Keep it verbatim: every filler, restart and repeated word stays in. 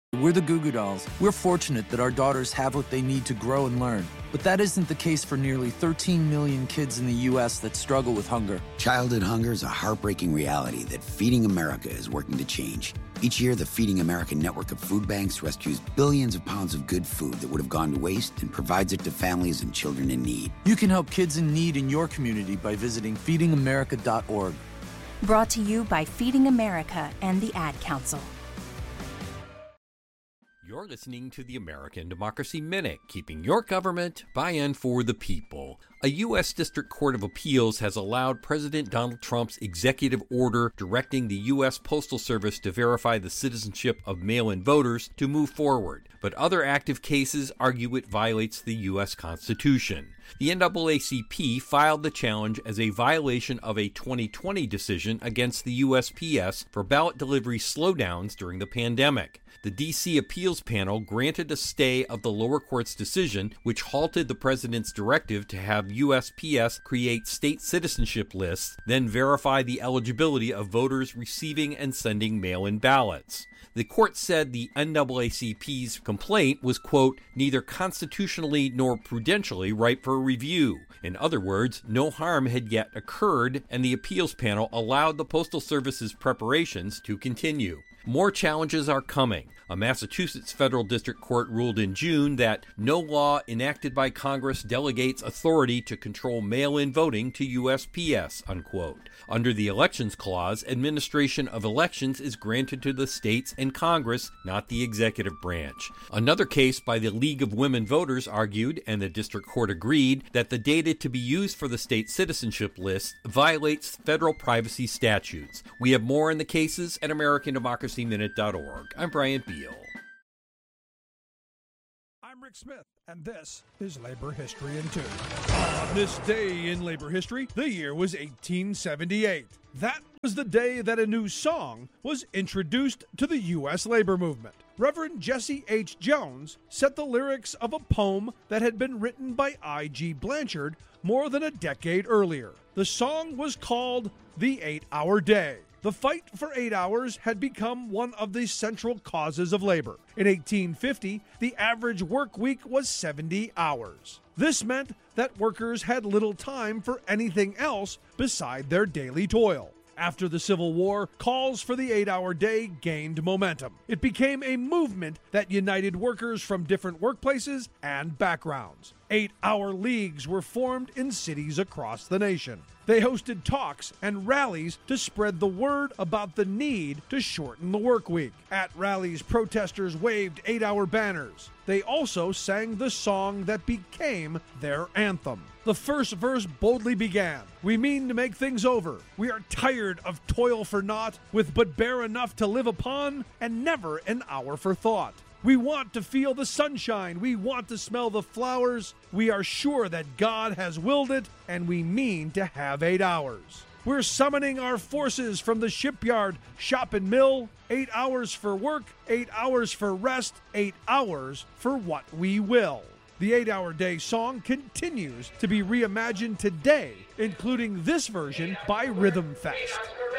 We're the Goo Goo Dolls. We're fortunate that our daughters have what they need to grow and learn. But that isn't the case for nearly thirteen million kids in the U S that struggle with hunger. Childhood hunger is a heartbreaking reality that Feeding America is working to change. Each year, the Feeding America network of food banks rescues billions of pounds of good food that would have gone to waste and provides it to families and children in need. You can help kids in need in your community by visiting feeding america dot org. Brought to you by Feeding America and the Ad Council. You're listening to the American Democracy Minute, keeping your government by and for the people. A U S District Court of Appeals has allowed President Donald Trump's executive order directing the U S Postal Service to verify the citizenship of mail-in voters to move forward. But other active cases argue it violates the U S Constitution. The N double A C P filed the challenge as a violation of a twenty twenty decision against the U S P S for ballot delivery slowdowns during the pandemic. The D C appeals panel granted a stay of the lower court's decision, which halted the president's directive to have U S P S create state citizenship lists, then verify the eligibility of voters receiving and sending mail-in ballots. The court said the N double A C P's complaint was, quote, neither constitutionally nor prudentially ripe for review. In other words, no harm had yet occurred, and the appeals panel allowed the Postal Service's preparations to continue. More challenges are coming. A Massachusetts federal district court ruled in June that no law enacted by Congress delegates authority to control mail-in voting to U S P S, unquote. Under the Elections Clause, administration of elections is granted to the states and Congress, not the executive branch. Another case by the League of Women Voters argued, and the district court agreed, that the data to be used for the state citizenship list violates federal privacy statutes. We have more in the cases at American Democracy Minute dot org. I'm Brian Beal. I'm Rick Smith, and this is Labor History in Two. On this day in labor history, the year was eighteen seventy-eight. That was the day that a new song was introduced to the U S labor movement. Reverend Jesse H. Jones set the lyrics of a poem that had been written by I G Blanchard more than a decade earlier. The song was called The Eight-Hour Day. The fight for eight hours had become one of the central causes of labor. In eighteen fifty, the average work week was seventy hours. This meant that workers had little time for anything else beside their daily toil. After the Civil War, calls for the eight-hour day gained momentum. It became a movement that united workers from different workplaces and backgrounds. Eight-hour leagues were formed in cities across the nation. They hosted talks and rallies to spread the word about the need to shorten the work week. At rallies, protesters waved eight-hour banners. They also sang the song that became their anthem. The first verse boldly began, "We mean to make things over. We are tired of toil for naught, with but bare enough to live upon, and never an hour for thought. We want to feel the sunshine. We want to smell the flowers. We are sure that God has willed it, and we mean to have eight hours. We're summoning our forces from the shipyard, shop and mill. Eight hours for work, eight hours for rest, eight hours for what we will." The eight-hour day song continues to be reimagined today, including this version by Rhythm Fest.